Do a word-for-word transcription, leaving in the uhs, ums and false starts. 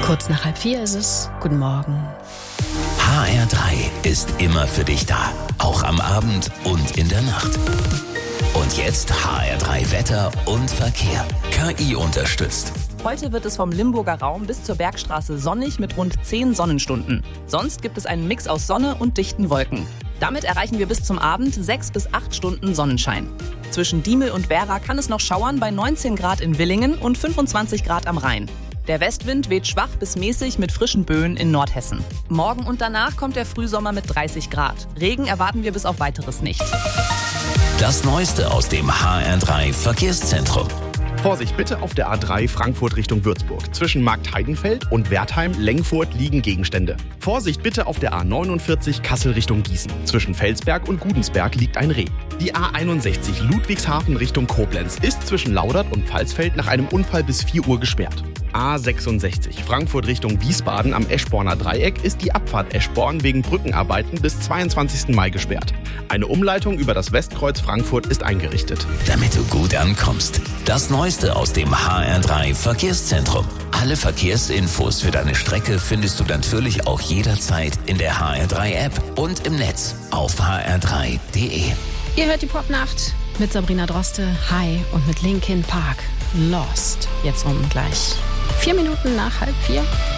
Kurz nach halb vier ist es. Guten Morgen. H R drei ist immer für dich da. Auch am Abend und in der Nacht. Und jetzt H R drei Wetter und Verkehr. K I unterstützt. Heute wird es vom Limburger Raum bis zur Bergstraße sonnig mit rund zehn Sonnenstunden. Sonst gibt es einen Mix aus Sonne und dichten Wolken. Damit erreichen wir bis zum Abend sechs bis acht Stunden Sonnenschein. Zwischen Diemel und Werra kann es noch schauern bei neunzehn Grad in Villingen und fünfundzwanzig Grad am Rhein. Der Westwind weht schwach bis mäßig mit frischen Böen in Nordhessen. Morgen und danach kommt der Frühsommer mit dreißig Grad. Regen erwarten wir bis auf Weiteres nicht. Das Neueste aus dem H R drei Verkehrszentrum. Vorsicht bitte auf der A drei Frankfurt Richtung Würzburg. Zwischen Marktheidenfeld und Wertheim-Lengfurt liegen Gegenstände. Vorsicht bitte auf der A neunundvierzig Kassel Richtung Gießen. Zwischen Felsberg und Gudensberg liegt ein Reh. Die A einundsechzig Ludwigshafen Richtung Koblenz ist zwischen Laudert und Pfalzfeld nach einem Unfall bis vier Uhr gesperrt. A sechsundsechzig Frankfurt Richtung Wiesbaden am Eschborner Dreieck ist die Abfahrt Eschborn wegen Brückenarbeiten bis zweiundzwanzigsten Mai gesperrt. Eine Umleitung über das Westkreuz Frankfurt ist eingerichtet. Damit du gut ankommst. Das Neueste aus dem H R drei Verkehrszentrum. Alle Verkehrsinfos für deine Strecke findest du natürlich auch jederzeit in der H R drei App und im Netz auf h r drei punkt d e. Ihr hört die Popnacht mit Sabrina Droste, Hi und mit Linkin Park. Lost. Jetzt um gleich vier Minuten nach halb vier.